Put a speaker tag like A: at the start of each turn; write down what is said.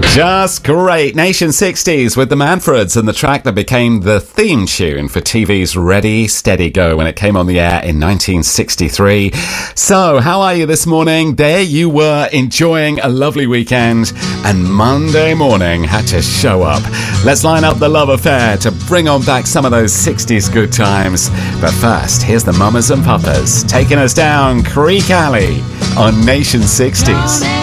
A: Just great. Nation 60s with the Manfreds and the track that became the theme tune for TV's Ready, Steady, Go when it came on the air in 1963. So, how are you this morning? There you were, enjoying a lovely weekend, and Monday morning had to show up. Let's line up the love affair to bring on back some of those 60s good times. But first, here's the Mamas and Papas taking us down Creek Alley on Nation 60s.